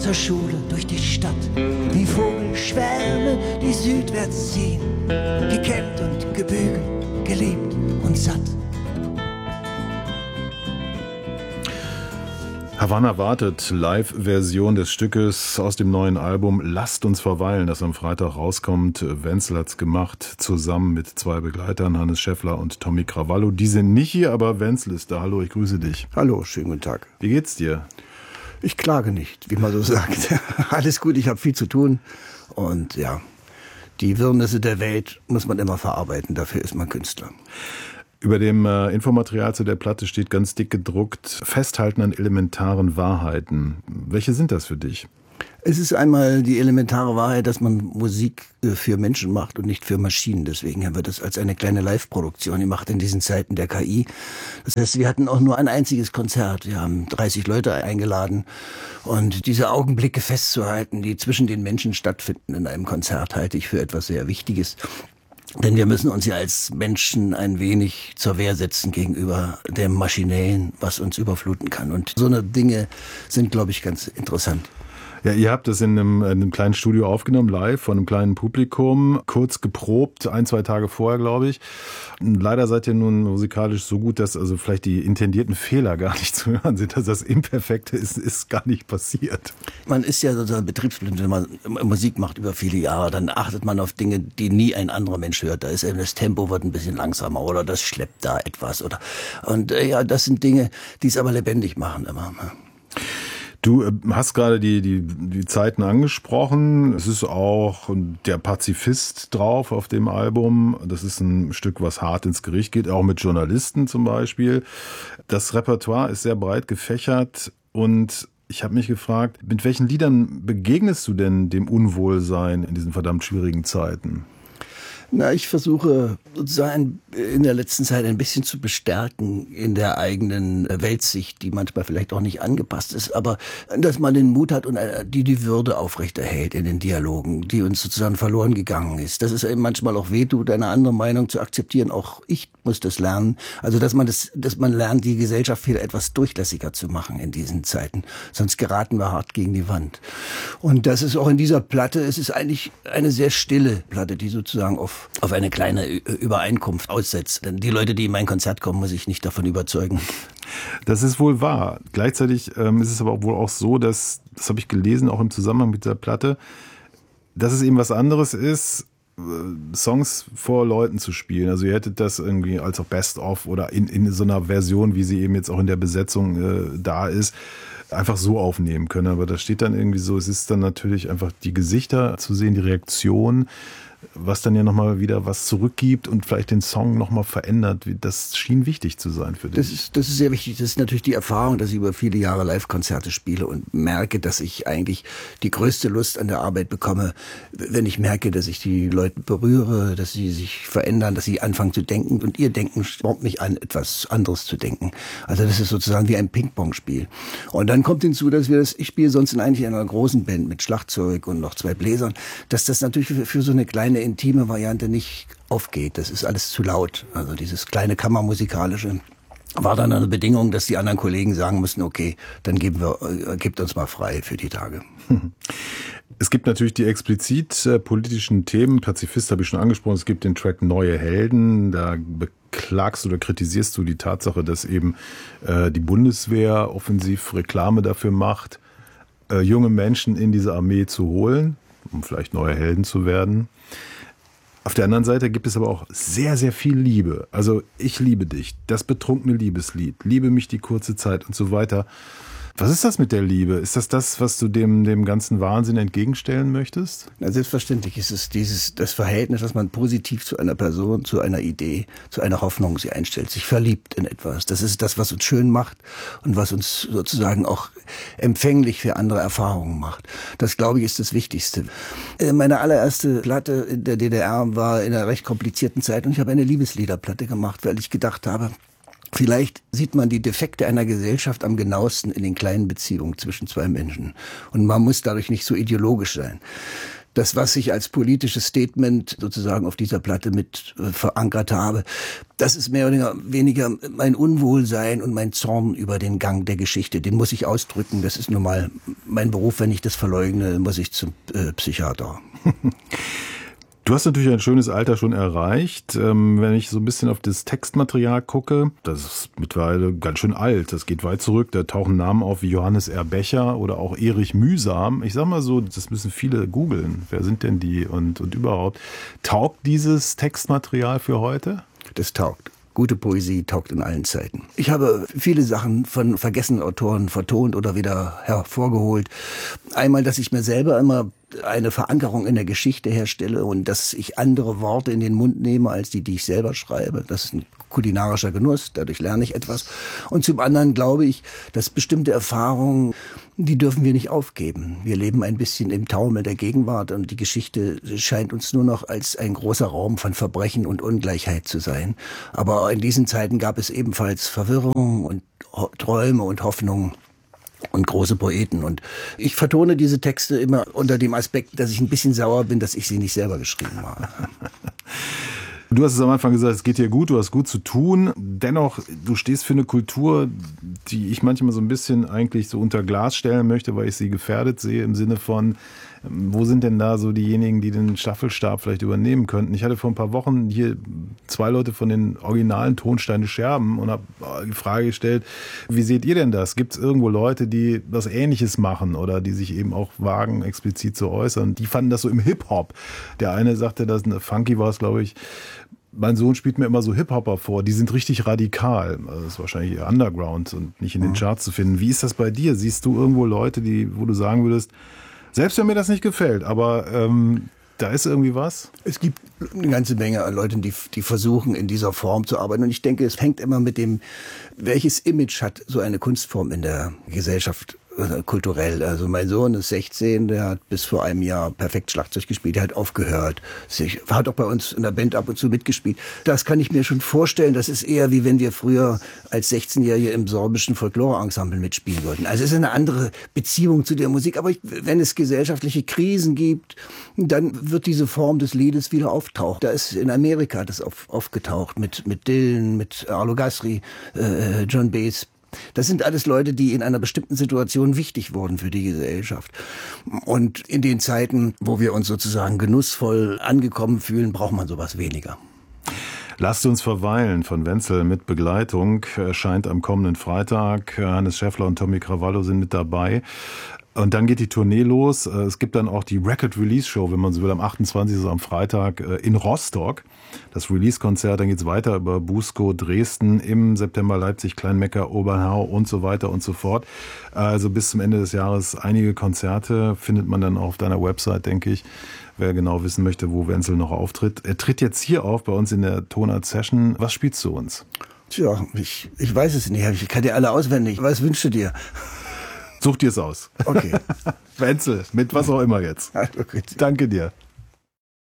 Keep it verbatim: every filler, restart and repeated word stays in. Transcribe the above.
Zur Schule durch die Stadt, wie Vogelschwärme, die südwärts ziehen, gekämmt und gebügelt, gelebt und satt. Havanna wartet, Live-Version des Stückes aus dem neuen Album Lasst uns verweilen, das am Freitag rauskommt. Wenzel hat's gemacht, zusammen mit zwei Begleitern, Hannes Schäffler und Tommy Cravallo. Die sind nicht hier, aber Wenzel ist da. Hallo, ich grüße dich. Hallo, schönen guten Tag. Wie geht's dir? Ich klage nicht, wie man so sagt. Alles gut, ich habe viel zu tun. Und ja, die Wirrnisse der Welt muss man immer verarbeiten, dafür ist man Künstler. Über dem äh, Infomaterial zu der Platte steht ganz dick gedruckt: Festhalten an elementaren Wahrheiten. Welche sind das für dich? Es ist einmal die elementare Wahrheit, dass man Musik für Menschen macht und nicht für Maschinen. Deswegen haben wir das als eine kleine Live-Produktion gemacht in diesen Zeiten der K I. Das heißt, wir hatten auch nur ein einziges Konzert. Wir haben dreißig Leute eingeladen. Und diese Augenblicke festzuhalten, die zwischen den Menschen stattfinden in einem Konzert, halte ich für etwas sehr Wichtiges. Denn wir müssen uns ja als Menschen ein wenig zur Wehr setzen gegenüber dem Maschinellen, was uns überfluten kann. Und so eine Dinge sind, glaube ich, ganz interessant. Ja, ihr habt das in einem, in einem kleinen Studio aufgenommen, live, von einem kleinen Publikum, kurz geprobt, ein, zwei Tage vorher, glaube ich. Leider seid ihr nun musikalisch so gut, dass also vielleicht die intendierten Fehler gar nicht zu hören sind. Also das Imperfekte ist, ist gar nicht passiert. Man ist ja sozusagen betriebsblind, wenn man Musik macht über viele Jahre, dann achtet man auf Dinge, die nie ein anderer Mensch hört. Da ist eben das Tempo wird ein bisschen langsamer oder das schleppt da etwas. Oder und äh, ja, das sind Dinge, die es aber lebendig machen immer. Du hast gerade die, die, die Zeiten angesprochen. Es ist auch der Pazifist drauf auf dem Album. Das ist ein Stück, was hart ins Gericht geht, auch mit Journalisten zum Beispiel. Das Repertoire ist sehr breit gefächert und ich habe mich gefragt, mit welchen Liedern begegnest du denn dem Unwohlsein in diesen verdammt schwierigen Zeiten? Na, ich versuche sozusagen in der letzten Zeit ein bisschen zu bestärken in der eigenen Weltsicht, die manchmal vielleicht auch nicht angepasst ist, aber dass man den Mut hat und die die Würde aufrechterhält in den Dialogen, die uns sozusagen verloren gegangen ist. Dass es eben manchmal auch wehtut, eine andere Meinung zu akzeptieren. Auch ich muss das lernen. Also dass man das, dass man lernt, die Gesellschaft wieder etwas durchlässiger zu machen in diesen Zeiten. Sonst geraten wir hart gegen die Wand. Und das ist auch in dieser Platte. Es ist eigentlich eine sehr stille Platte, die sozusagen auf auf eine kleine Übereinkunft aussetzt. Denn die Leute, die in mein Konzert kommen, muss ich nicht davon überzeugen. Das ist wohl wahr. Gleichzeitig ähm, ist es aber wohl auch so, dass, das habe ich gelesen, auch im Zusammenhang mit dieser Platte, dass es eben was anderes ist, Songs vor Leuten zu spielen. Also ihr hättet das irgendwie als auch Best-of oder in, in so einer Version, wie sie eben jetzt auch in der Besetzung äh, da ist, einfach so aufnehmen können. Aber da steht dann irgendwie so, es ist dann natürlich einfach die Gesichter zu sehen, die Reaktion, was dann ja nochmal wieder was zurückgibt und vielleicht den Song nochmal verändert. Das schien wichtig zu sein für dich. Das ist, das ist sehr wichtig. Das ist natürlich die Erfahrung, dass ich über viele Jahre Live-Konzerte spiele und merke, dass ich eigentlich die größte Lust an der Arbeit bekomme, wenn ich merke, dass ich die Leute berühre, dass sie sich verändern, dass sie anfangen zu denken und ihr Denken spornt mich an, etwas anderes zu denken. Also das ist sozusagen wie ein Ping-Pong-Spiel. Und dann kommt hinzu, dass wir das, ich spiele sonst in eigentlich einer großen Band mit Schlagzeug und noch zwei Bläsern, dass das natürlich für, für so eine kleine eine intime Variante nicht aufgeht. Das ist alles zu laut. Also dieses kleine Kammermusikalische war dann eine Bedingung, dass die anderen Kollegen sagen mussten, okay, dann geben wir, äh, gebt uns mal frei für die Tage. Es gibt natürlich die explizit äh, politischen Themen. Pazifist habe ich schon angesprochen. Es gibt den Track Neue Helden. Da beklagst oder kritisierst du die Tatsache, dass eben äh, die Bundeswehr offensiv Reklame dafür macht, äh, junge Menschen in diese Armee zu holen, um vielleicht neue Helden zu werden. Auf der anderen Seite gibt es aber auch sehr, sehr viel Liebe. Also ich liebe dich, das betrunkene Liebeslied, liebe mich die kurze Zeit und so weiter. Was ist das mit der Liebe? Ist das das, was du dem, dem ganzen Wahnsinn entgegenstellen möchtest? Na, selbstverständlich ist es dieses, das Verhältnis, dass man positiv zu einer Person, zu einer Idee, zu einer Hoffnung sie einstellt, sich verliebt in etwas. Das ist das, was uns schön macht und was uns sozusagen auch empfänglich für andere Erfahrungen macht. Das, glaube ich, ist das Wichtigste. Meine allererste Platte in der D D R war in einer recht komplizierten Zeit und ich habe eine Liebesliederplatte gemacht, weil ich gedacht habe, vielleicht sieht man die Defekte einer Gesellschaft am genauesten in den kleinen Beziehungen zwischen zwei Menschen. Und man muss dadurch nicht so ideologisch sein. Das, was ich als politisches Statement sozusagen auf dieser Platte mit äh, verankert habe, das ist mehr oder weniger mein Unwohlsein und mein Zorn über den Gang der Geschichte. Den muss ich ausdrücken. Das ist nun mal mein Beruf. Wenn ich das verleugne, muss ich zum äh, Psychiater. Du hast natürlich ein schönes Alter schon erreicht. Ähm, wenn ich so ein bisschen auf das Textmaterial gucke, das ist mittlerweile ganz schön alt. Das geht weit zurück. Da tauchen Namen auf wie Johannes R. Becher oder auch Erich Mühsam. Ich sag mal so, das müssen viele googeln. Wer sind denn die und, und überhaupt? Taugt dieses Textmaterial für heute? Das taugt. Gute Poesie taugt in allen Zeiten. Ich habe viele Sachen von vergessenen Autoren vertont oder wieder hervorgeholt. Einmal, dass ich mir selber immer eine Verankerung in der Geschichte herstelle und dass ich andere Worte in den Mund nehme als die, die ich selber schreibe. Das ist ein kulinarischer Genuss, dadurch lerne ich etwas. Und zum anderen glaube ich, dass bestimmte Erfahrungen, die dürfen wir nicht aufgeben. Wir leben ein bisschen im Taumel der Gegenwart und die Geschichte scheint uns nur noch als ein großer Raum von Verbrechen und Ungleichheit zu sein. Aber in diesen Zeiten gab es ebenfalls Verwirrung und Träume und Hoffnungen und große Poeten. Und ich vertone diese Texte immer unter dem Aspekt, dass ich ein bisschen sauer bin, dass ich sie nicht selber geschrieben habe. Du hast es am Anfang gesagt, es geht dir gut, du hast gut zu tun. Dennoch, du stehst für eine Kultur, die ich manchmal so ein bisschen eigentlich so unter Glas stellen möchte, weil ich sie gefährdet sehe im Sinne von, wo sind denn da so diejenigen, die den Staffelstab vielleicht übernehmen könnten? Ich hatte vor ein paar Wochen hier zwei Leute von den originalen Tonsteine Scherben und habe die Frage gestellt, wie seht ihr denn das? Gibt es irgendwo Leute, die was Ähnliches machen oder die sich eben auch wagen, explizit zu äußern? Die fanden das so im Hip-Hop. Der eine sagte, das Funky war es, glaube ich, mein Sohn spielt mir immer so Hip-Hopper vor, die sind richtig radikal. Also das ist wahrscheinlich eher Underground und nicht in den Charts zu finden. Wie ist das bei dir? Siehst du irgendwo Leute, die, wo du sagen würdest, selbst wenn mir das nicht gefällt, aber ähm, da ist irgendwie was? Es gibt eine ganze Menge an Leuten, die, die versuchen, in dieser Form zu arbeiten. Und ich denke, es hängt immer mit dem, welches Image hat so eine Kunstform in der Gesellschaft kulturell. Also mein Sohn ist sechzehn, der hat bis vor einem Jahr perfekt Schlagzeug gespielt, der hat aufgehört. Er hat auch bei uns in der Band ab und zu mitgespielt. Das kann ich mir schon vorstellen. Das ist eher wie wenn wir früher als sechzehnjährige im sorbischen Folklore-Ensemble mitspielen würden. Also es ist eine andere Beziehung zu der Musik. Aber ich, wenn es gesellschaftliche Krisen gibt, dann wird diese Form des Liedes wieder auftauchen. Da ist in Amerika das auf, aufgetaucht mit, mit Dylan, mit Arlo Guthrie, äh, John Baez. Das sind alles Leute, die in einer bestimmten Situation wichtig wurden für die Gesellschaft. Und in den Zeiten, wo wir uns sozusagen genussvoll angekommen fühlen, braucht man sowas weniger. Lasst uns verweilen von Wenzel mit Begleitung erscheint am kommenden Freitag. Hannes Schäffler und Tommy Cravallo sind mit dabei. Und dann geht die Tournee los. Es gibt dann auch die Record Release Show, wenn man so will, am achtundzwanzigsten am Freitag in Rostock. Das Release-Konzert, dann geht's weiter über Busko, Dresden, im September Leipzig, Kleinmecker, Obernhau und so weiter und so fort. Also bis zum Ende des Jahres einige Konzerte findet man dann auch auf deiner Website, denke ich. Wer genau wissen möchte, wo Wenzel noch auftritt. Er tritt jetzt hier auf bei uns in der Tonart Session. Was spielst du uns? Tja, ich, ich weiß es nicht. Ich kann dir alle auswendig. Was wünschst du dir? Such dir es aus. Okay. Wenzel, mit was auch immer jetzt. Okay. Danke dir.